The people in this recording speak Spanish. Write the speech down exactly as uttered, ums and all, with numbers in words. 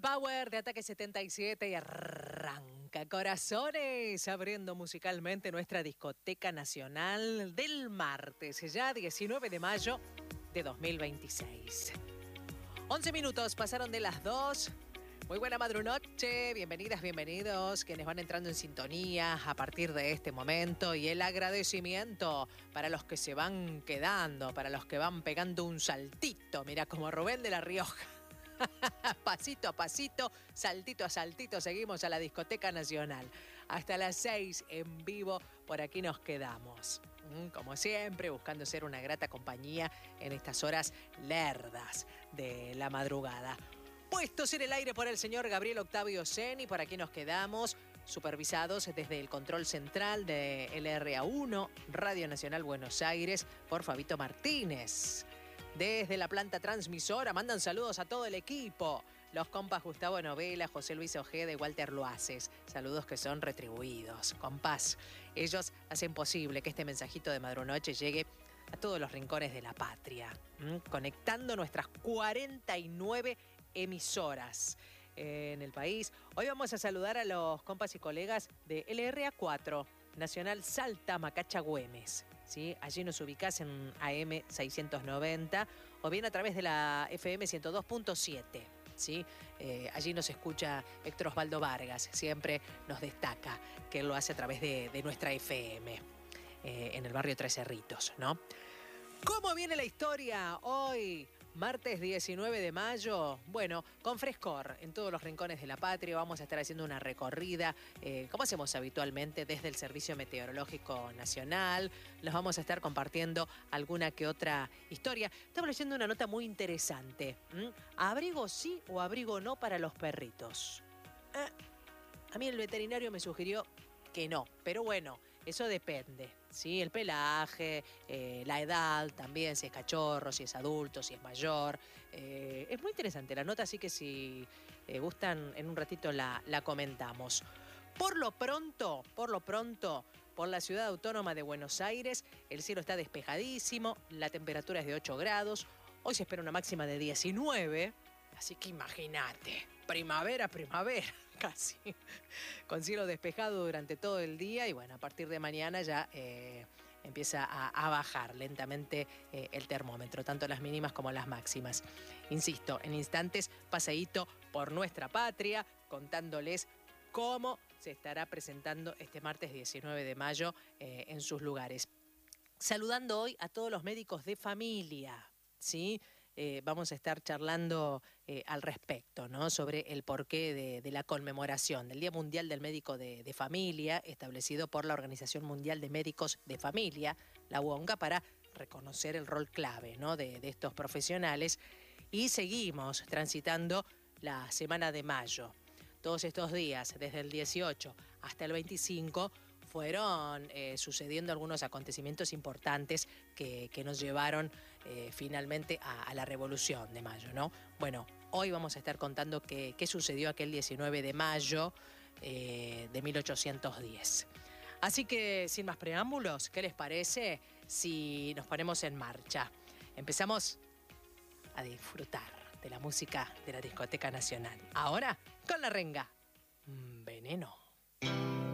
Power de Ataque setenta y siete y arranca corazones, abriendo musicalmente nuestra discoteca nacional del martes, ya diecinueve de mayo de dos mil veintiséis. once minutos pasaron de las dos. Muy buena madrunoche, bienvenidas, bienvenidos, quienes van entrando en sintonía a partir de este momento, y el agradecimiento para los que se van quedando, para los que van pegando un saltito, mira, como Rubén de la Rioja. Pasito a pasito, saltito a saltito, seguimos a la discoteca nacional. Hasta las seis en vivo, por aquí nos quedamos. Como siempre, buscando ser una grata compañía en estas horas lerdas de la madrugada. Puestos en el aire por el señor Gabriel Octavio Seni, por aquí nos quedamos, supervisados desde el control central de L R A uno, Radio Nacional Buenos Aires, por Fabito Martínez. Desde la planta transmisora mandan saludos a todo el equipo. Los compas Gustavo Novela, José Luis Ojeda y Walter Loaces. Saludos que son retribuidos. Compás, ellos hacen posible que este mensajito de madrunoche llegue a todos los rincones de la patria, ¿m? Conectando nuestras cuarenta y nueve emisoras en el país. Hoy vamos a saludar a los compas y colegas de L R A cuatro, Nacional Salta Macacha Güemes. ¿Sí? Allí nos ubicás en A M seiscientos noventa o bien a través de la F M ciento dos punto siete. ¿Sí? Eh, allí nos escucha Héctor Osvaldo Vargas, siempre nos destaca que él lo hace a través de, de nuestra F M, eh, en el barrio Tres Cerritos, ¿no? ¿Cómo viene la historia hoy? Martes diecinueve de mayo, bueno, con frescor en todos los rincones de la patria. Vamos a estar haciendo una recorrida, eh, como hacemos habitualmente, desde el Servicio Meteorológico Nacional. Los vamos a estar compartiendo alguna que otra historia. Estamos leyendo una nota muy interesante. ¿Mm? ¿Abrigo sí o abrigo no para los perritos? Eh, a mí el veterinario me sugirió que no, pero bueno, eso depende, ¿sí? El pelaje, eh, la edad también, si es cachorro, si es adulto, si es mayor. Eh, es muy interesante la nota, así que si eh, gustan, en un ratito la, la comentamos. Por lo pronto, por lo pronto, por la ciudad autónoma de Buenos Aires, el cielo está despejadísimo, la temperatura es de ocho grados, hoy se espera una máxima de diecinueve, así que imagínate, primavera, primavera. Casi, con cielo despejado durante todo el día y bueno, a partir de mañana ya eh, empieza a, a bajar lentamente eh, el termómetro, tanto las mínimas como las máximas. Insisto, en instantes, paseíto por nuestra patria, contándoles cómo se estará presentando este martes diecinueve de mayo eh, en sus lugares. Saludando hoy a todos los médicos de familia, ¿sí? Eh, vamos a estar charlando eh, al respecto, ¿no? Sobre el porqué de, de la conmemoración del Día Mundial del Médico de, de Familia, establecido por la Organización Mundial de Médicos de Familia, la UONGA, para reconocer el rol clave, ¿no? de, de estos profesionales. Y seguimos transitando la semana de mayo. Todos estos días, desde el dieciocho hasta el veinticinco, fueron eh, sucediendo algunos acontecimientos importantes que, que nos llevaron eh, finalmente a, a la Revolución de Mayo, ¿no? Bueno, hoy vamos a estar contando qué, qué sucedió aquel diecinueve de mayo eh, de mil ochocientos diez. Así que, sin más preámbulos, ¿qué les parece si nos ponemos en marcha? Empezamos a disfrutar de la música de la Discoteca Nacional. Ahora, con la renga. Veneno.